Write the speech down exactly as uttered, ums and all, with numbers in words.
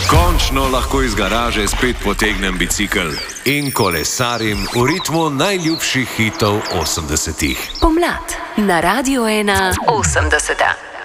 Končno lahko iz garaže spet potegnem bicikel in kolesarim v ritmu najljubših hitov osemdesetih. Pomlad na Radiu ena osemdeseta.